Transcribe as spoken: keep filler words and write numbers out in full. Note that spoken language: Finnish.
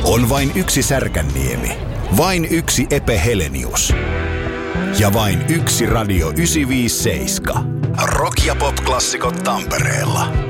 On vain yksi Särkänniemi, vain yksi Epe Helenius ja vain yksi Radio yhdeksänsataaviisikymmentäseitsemän. Rock- ja pop-klassikot Tampereella.